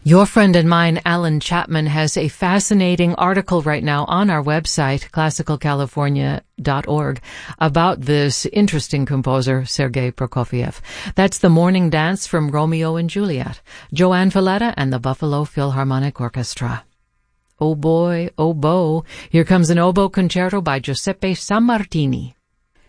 Your friend and mine, Alan Chapman, has a fascinating article right now on our website, classicalcalifornia.org, about this interesting composer, Sergei Prokofiev. That's the Morning Dance from Romeo and Juliet, Joanne Valletta and the Buffalo Philharmonic Orchestra. Oh boy, oh bow, here comes an oboe concerto by Giuseppe Sammartini.